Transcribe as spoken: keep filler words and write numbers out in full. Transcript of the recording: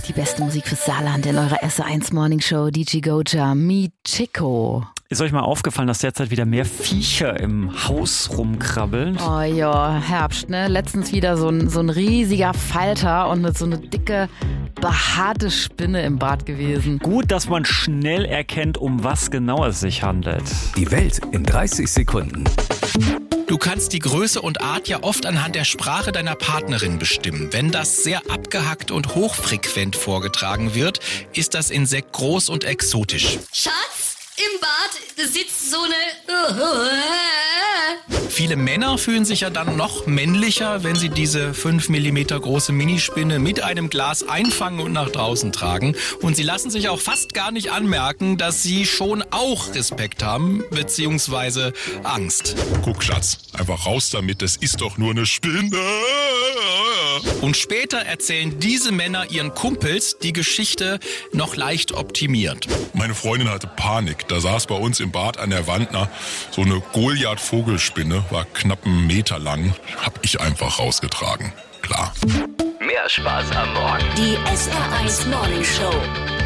Die beste Musik fürs Saarland in eurer S eins Morning Show. D J Goja, Mi Chico. Ist euch mal aufgefallen, dass derzeit wieder mehr Viecher im Haus rumkrabbeln? Oh ja, Herbst, ne? Letztens wieder so ein, so ein riesiger Falter und so eine dicke, behaarte Spinne im Bad gewesen. Gut, dass man schnell erkennt, um was genau es sich handelt. Die Welt in dreißig Sekunden. Du kannst die Größe und Art ja oft anhand der Sprache deiner Partnerin bestimmen. Wenn das sehr abgehackt und hochfrequent vorgetragen wird, ist das Insekt groß und exotisch. Schatz, im Bad sitzt so eine... Viele Männer fühlen sich ja dann noch männlicher, wenn sie diese fünf Millimeter große Minispinne mit einem Glas einfangen und nach draußen tragen. Und sie lassen sich auch fast gar nicht anmerken, dass sie schon auch Respekt haben, beziehungsweise Angst. Guck, Schatz, einfach raus damit, das ist doch nur eine Spinne. Und später erzählen diese Männer ihren Kumpels die Geschichte noch leicht optimiert. Meine Freundin hatte Panik. Da saß bei uns im Bad an der Wand na, so eine Goliath-Vogelspinne, war knapp einen Meter lang. Hab ich einfach rausgetragen. Klar. Mehr Spaß am Morgen. Die S R eins Morning Show.